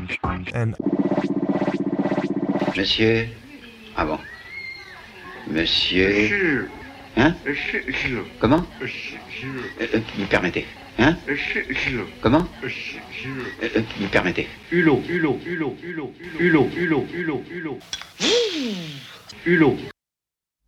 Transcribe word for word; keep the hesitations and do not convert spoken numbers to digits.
And Monsieur. Ah bon. Monsieur. Monsieur. Hein? Monsieur. Comment? Monsieur. euh, euh, Vous permettez. Hein? Monsieur. Comment? Monsieur. euh, euh, Vous permettez. Hulot, Hulot, Hulot, Hulot, Hulot, Hulot, Hulot, Hulot, Hulot. Hulot.